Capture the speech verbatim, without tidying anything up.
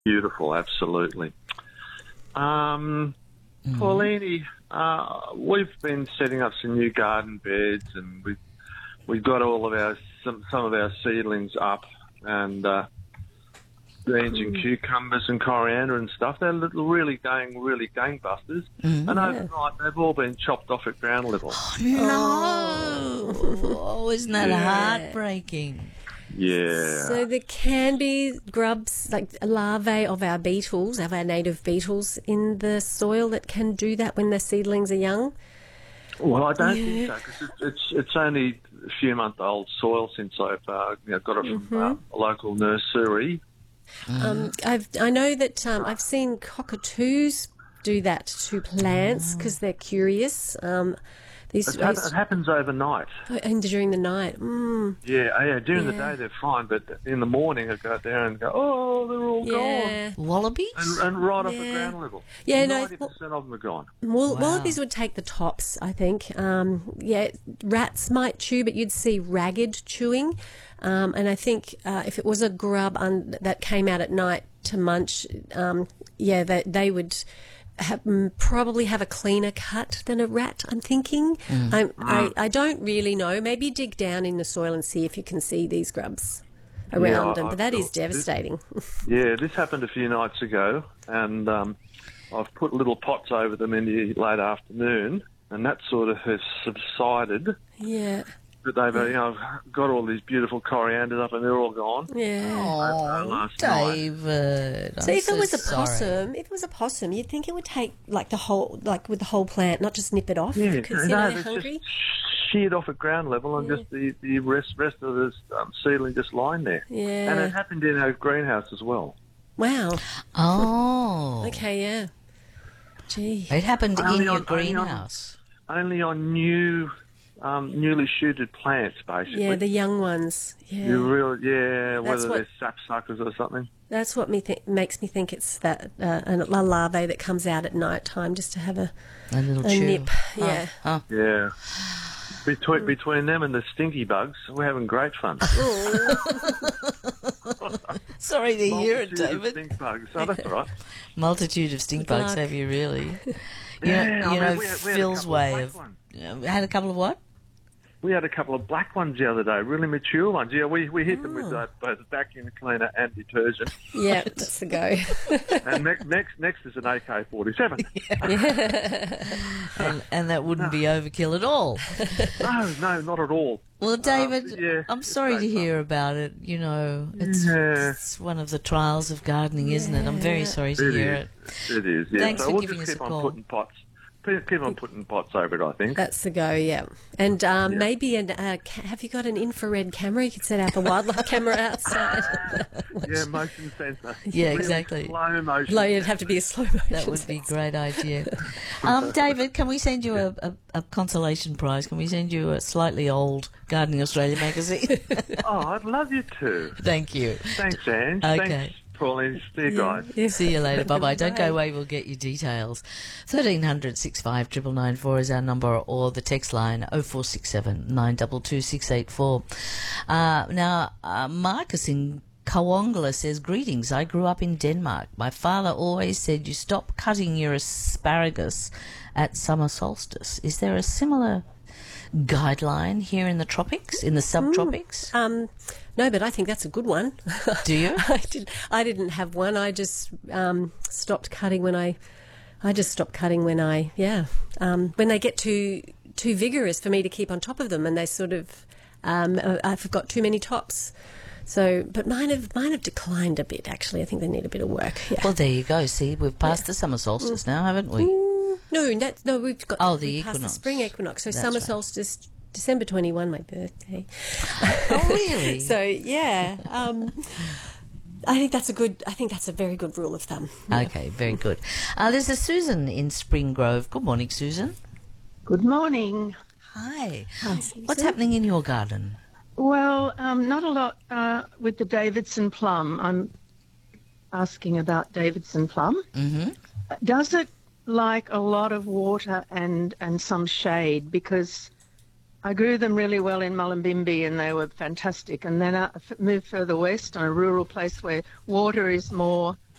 Beautiful, absolutely. Um, Mm. Paulini, uh, we've been setting up some new garden beds, and we've we've got all of our some some of our seedlings up, and uh, greens and cucumbers and coriander and stuff. They're little, really going really gangbusters, Mm. and Yeah. overnight they've all been chopped off at ground level. No! Oh, isn't that Yeah. heartbreaking? Yeah. So there can be grubs, like larvae of our beetles, of our native beetles in the soil that can do that when the seedlings are young. Well, I don't Yeah. think so, because it's, it's it's only a few month old soil since I've uh, you know, got it from uh, a local nursery. Um, I've, I know that um, I've seen cockatoos do that to plants because they're curious. Um, these It, hap- it happens overnight. and during the night. Mm, Yeah, oh, yeah. During the Yeah. day they're fine, but in the morning I go out there and go, oh, they're all yeah. Wallabies? gone, and, and right off Yeah. the ground level. Yeah, no, ninety percent of them are gone. Wall- Wow. Wallabies would take the tops, I think. Um, yeah, rats might chew, but you'd see ragged chewing. Um, and I think uh, if it was a grub un- that came out at night to munch, um, yeah, they, they would have, mm, probably have a cleaner cut than a rat, I'm thinking. I, I, I don't really know. Maybe dig down in the soil and see if you can see these grubs around Yeah, them. I- But that I is thought this- devastating. Yeah, this happened a few nights ago, and um, I've put little pots over them in the late afternoon, and that sort of has subsided. yeah, But they've, uh, you know, got all these beautiful corianders up, and they're all gone. yeah. Oh, last night. David. So I'm if it was a sorry. possum, if it was a possum, you'd think it would take like the whole, like with the whole plant, not just nip it off Yeah, because no, you know it's they're hungry. just sheared off at ground level, and just the, the rest rest of the um, seedling just lying there. Yeah. And it happened in our greenhouse as well. Wow. Oh. Okay. Yeah. Gee. It happened Only in your on- only on- greenhouse. Only on new, um, newly shooted plants, basically. Yeah, the young ones. Yeah. You real, yeah, That's whether what- they're sap suckers or something. That's what me th- makes me think it's that uh, a larvae that comes out at night time just to have a, A little a chew. nip. Yeah. Oh, Yeah. Between between them and the stinky bugs, we're having great fun. sorry to hear it, Multitude of David. Stink bugs. Oh, that's all right. Multitude of stink Good bugs, luck. have you really? You Yeah, know, I you mean, know we had- we had a Phil's couple of way black of... ones. Uh, had a couple of what? We had a couple of black ones the other day, really mature ones. Yeah, we, we hit them Oh. with uh, both vacuum cleaner and detergent. Yeah, that's the go. And next next next is an A K forty-seven. And, and that wouldn't be overkill at all. No, no, not at all. Well, David, yeah, I'm it's sorry to great hear about it. You know, it's, Yeah. it's one of the trials of gardening, isn't it? I'm very sorry to It hear is. it. It is, yeah. Thanks so for we'll giving just us keep a on call. putting pots. Keep keep on putting pots over it, I think. That's the go, yeah. And um, Yeah. maybe, an, uh, ca- have you got an infrared camera? You could set up a wildlife camera outside. Yeah, motion sensor. Yeah, Really exactly. Slow motion. Like, it'd have to be a slow motion. That would be a great idea. Um, David, can we send you a, a, a consolation prize? Can we send you a slightly old Gardening Australia magazine? Oh, I'd love you to. Thank you. Thanks, Ange. Okay. Thanks, Pauline. See you guys. Yeah. See you later. Bye bye. Don't Bye. go away. We'll get you details. thirteen hundred six five nine nine nine four is our number, or the text line oh four six seven nine two two six eight four. Uh, now, uh, Marcus in Kawangala says, greetings. I grew up in Denmark. My father always said you stop cutting your asparagus at summer solstice. Is there a similar guideline here in the tropics, in the subtropics? Um, no, but I think that's a good one. Do you? I, did, I didn't have one. I just um, stopped cutting when I, I just stopped cutting when I, yeah, um, when they get too too vigorous for me to keep on top of them, and they sort of, um, uh, I've got too many tops. So, but mine have mine have declined a bit. Actually, I think they need a bit of work. Yeah. Well, there you go. See, we've passed the summer solstice now, haven't we? no, that's, no, we've got Oh, the we've passed equinox. the spring equinox. So That's summer right. solstice, December twenty-one, my birthday. Oh, really? So yeah, um, I think that's a good. I think that's a very good rule of thumb. Yeah. Okay, very good. Uh, there's a Susan in Spring Grove. Good morning, Susan. Good morning. Hi. Hi, What's Susan. happening in your garden? Well, um, not a lot uh, with the Davidson plum. I'm asking about Davidson plum. Mm-hmm. Does it like a lot of water and, and some shade? Because I grew them really well in Mullumbimby and they were fantastic. And then I f- moved further west on a rural place where water is more